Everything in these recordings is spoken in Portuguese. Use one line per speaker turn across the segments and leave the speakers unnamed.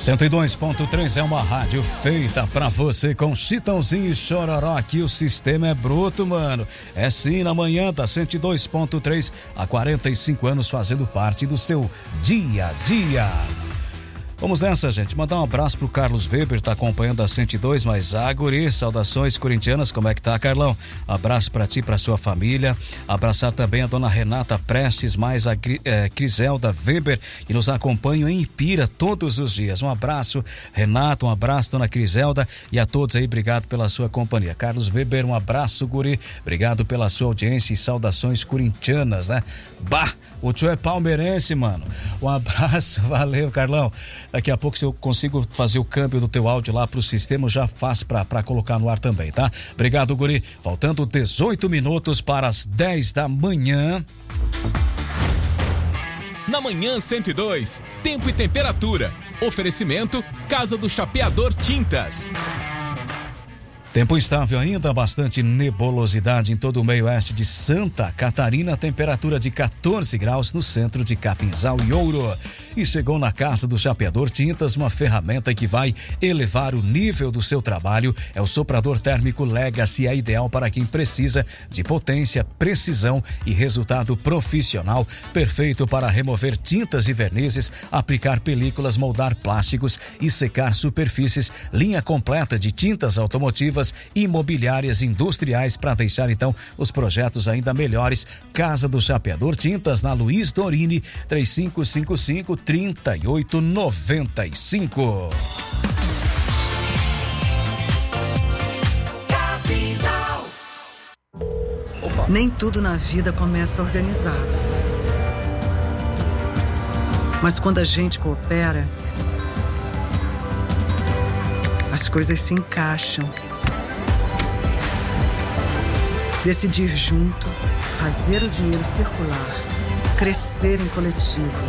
102.3 é uma rádio feita pra você com Chitãozinho e Chororó. Aqui o sistema é bruto, mano. É sim, na manhã da 102.3, há 45 anos fazendo parte do seu dia a dia. Vamos nessa, gente. Mandar um abraço pro Carlos Weber, tá acompanhando a 102, mas guri, saudações corintianas, como é que tá, Carlão? Abraço pra ti, pra sua família. Abraçar também a dona Renata Prestes, mais a Criselda Weber, que nos acompanham em Ipira todos os dias. Um abraço, Renata, um abraço, dona Criselda, e a todos aí, obrigado pela sua companhia. Carlos Weber, um abraço, guri, obrigado pela sua audiência e saudações corintianas, né? Bah! O tio é palmeirense, mano. Um abraço, valeu, Carlão. Daqui a pouco, se eu consigo fazer o câmbio do teu áudio lá pro sistema, eu já faço pra colocar no ar também, tá? Obrigado, guri. Faltando 18 minutos para as 10 da manhã.
Na manhã 102, tempo e temperatura. Oferecimento, Casa do Chapeador Tintas.
Tempo instável ainda, bastante nebulosidade em todo o meio oeste de Santa Catarina, temperatura de 14 graus no centro de Capinzal e Ouro. E chegou na Casa do Chapeador Tintas uma ferramenta que vai elevar o nível do seu trabalho. É o soprador térmico Legacy, é ideal para quem precisa de potência, precisão e resultado profissional. Perfeito para remover tintas e vernizes, aplicar películas, moldar plásticos e secar superfícies. Linha completa de tintas automotivas, imobiliárias, industriais, para deixar então os projetos ainda melhores. Casa do Chapeador Tintas, na Luiz Dorini, 3555-3895.
Nem tudo na vida começa organizado. Mas quando a gente coopera, as coisas se encaixam. Decidir junto, fazer o dinheiro circular, crescer em coletivo.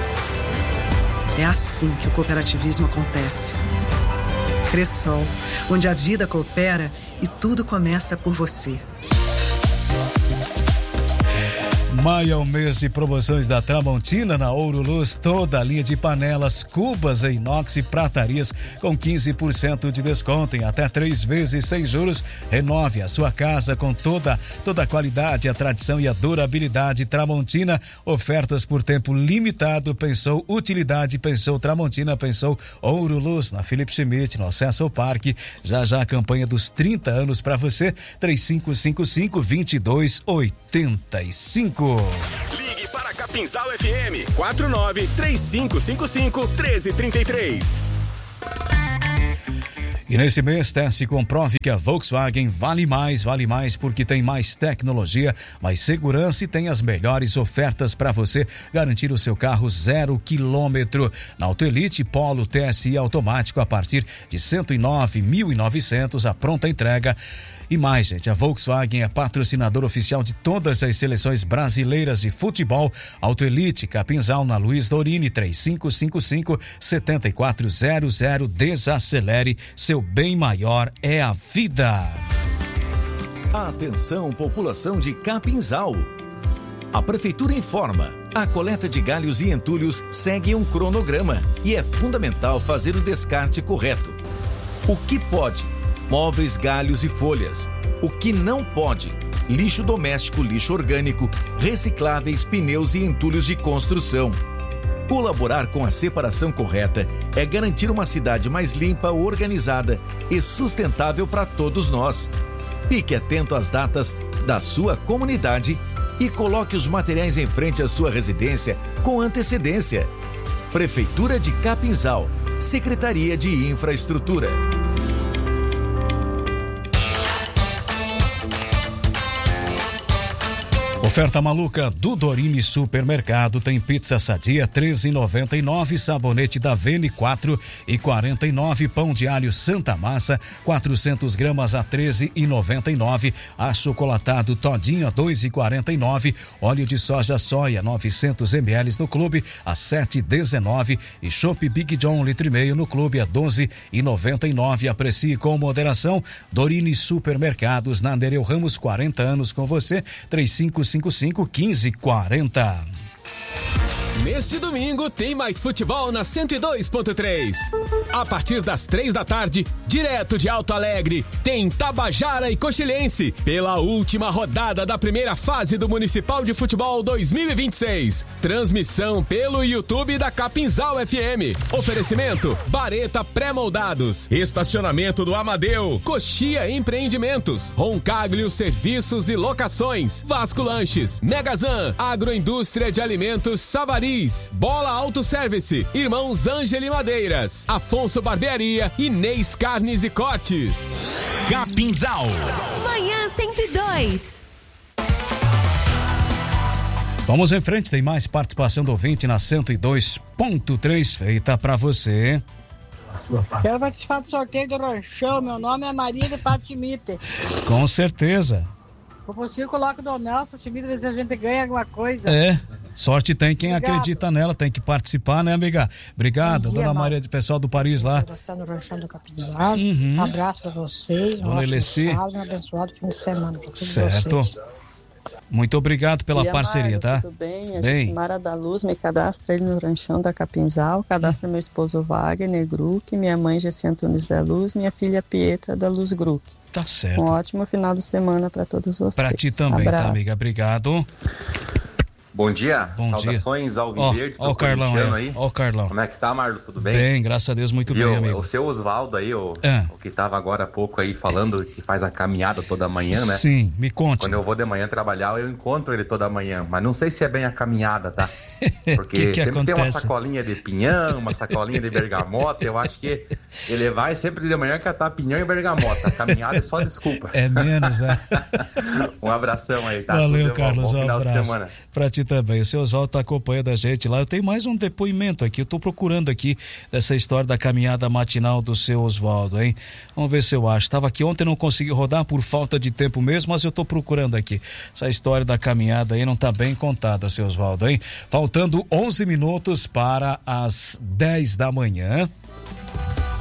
É assim que o cooperativismo acontece. Cressol, onde a vida coopera e tudo começa por você.
Maio é o mês de promoções da Tramontina na Ouro Luz, toda a linha de panelas, cubas em inox e pratarias com 15% de desconto em até 3 vezes sem juros. Renove a sua casa com toda a qualidade, a tradição e a durabilidade. Tramontina, ofertas por tempo limitado. Pensou utilidade, pensou Tramontina, pensou Ouro Luz, na Felipe Schmidt, no acesso ao parque. Já a campanha dos 30 anos para você, 3555-2285.
Ligue para Capinzal FM 49-3555-1333.
E nesse mês, teste e comprove que a Volkswagen vale mais porque tem mais tecnologia, mais segurança e tem as melhores ofertas para você garantir o seu carro 0 quilômetro. Na Autoelite Polo TSI automático a partir de 109.900, a pronta entrega. E mais, gente, a Volkswagen é patrocinador oficial de todas as seleções brasileiras de futebol. Autoelite Capinzal, na Luiz Dorini, 3555-7400. Desacelere, seu bem maior é a vida.
Atenção, população de Capinzal. A Prefeitura informa, a coleta de galhos e entulhos segue um cronograma e é fundamental fazer o descarte correto. O que pode? Móveis, galhos e folhas. O que não pode? Lixo doméstico, lixo orgânico, recicláveis, pneus e entulhos de construção. Colaborar com a separação correta é garantir uma cidade mais limpa, organizada e sustentável para todos nós. Fique atento às datas da sua comunidade e coloque os materiais em frente à sua residência com antecedência. Prefeitura de Capinzal, Secretaria de Infraestrutura.
Oferta maluca do Dorini Supermercado, tem pizza sadia R$13,99, sabonete da Vene R$4,49, pão de alho Santa Massa 400 gramas a R$13,99, achocolatado Todinho a R$2,49, óleo de soja soia 900 ml no clube a R$7,19 e chopp Big John 1,5 litro no clube a R$12,99. Aprecie com moderação. Dorini Supermercados, na Nereu Ramos, 40 anos com você, 3555-1540.
Neste domingo tem mais futebol na 102.3. A partir das 3 da tarde, direto de Alto Alegre, tem Tabajara e Coxilhense pela última rodada da primeira fase do Municipal de Futebol 2026. Transmissão pelo YouTube da Capinzal FM. Oferecimento Bareta Pré-Moldados, Estacionamento do Amadeu, Coxia Empreendimentos, Roncaglio Serviços e Locações, Vasco Lanches, Megazan, Agroindústria de Alimentos Savariz, Bola Autoservice, Irmãos Ângeli Madeiras, Afonso Barbearia e Neis Carnes e Cortes.
Capinzal.
Manhã 102.
Vamos em frente, tem mais participação do ouvinte na 102.3 feita pra você.
Quero participar do sorteio do Ranchão. Meu nome é Maria de Patimite.
Com certeza.
Se possível, coloca o Dom Nelson Schmidt, ver se a gente ganha alguma coisa.
Sorte tem quem acredita nela, tem que participar, né, amiga? Obrigado, Dona Maria, do pessoal do Paris lá.
No Ranchão do Capinzal. Um abraço pra vocês.
Dona Eleci.
Um abençoado fim de semana pra todos
certo.
vocês.
Muito obrigado pela parceria,
Marla,
tá?
Tudo bem? A Jucimara da Luz, me cadastra ele no Ranchão da Capinzal, cadastra meu esposo Wagner Gruc, minha mãe Gessi Antunes da Luz, minha filha Pietra da Luz Gruc.
Tá certo.
Um ótimo final de semana para todos vocês.
Pra ti também,
abraço.
tá, amiga? Obrigado.
Bom dia,
bom
saudações
dia.
Alviverde,
Ó o Carlão aí. Ó o Carlão.
Como é que tá, Marlo? Tudo bem?
Bem, graças a Deus, muito bem, amigo.
O seu Osvaldo aí, o que tava agora há pouco aí falando que faz a caminhada toda manhã, né?
Sim, me conte.
Quando eu vou de manhã trabalhar, eu encontro ele toda manhã, mas não sei se é bem a caminhada, tá? Porque
que
sempre
acontece?
tem uma sacolinha de pinhão, uma sacolinha de bergamota, eu acho que ele vai sempre de manhã catar pinhão e bergamota, a caminhada é só desculpa.
É menos, né?
Um abração aí, tá?
Valeu, Carlos,
bom
um
final
abraço
de semana.
pra ti também. O seu Oswaldo tá acompanhando a gente lá. Eu tenho mais um depoimento aqui, eu tô procurando aqui dessa história da caminhada matinal do seu Oswaldo, hein? Vamos ver se eu acho. Tava aqui ontem, não consegui rodar por falta de tempo mesmo, mas eu tô procurando aqui. Essa história da caminhada aí não tá bem contada, seu Oswaldo, hein? Faltando 11 minutos para as 10 da manhã.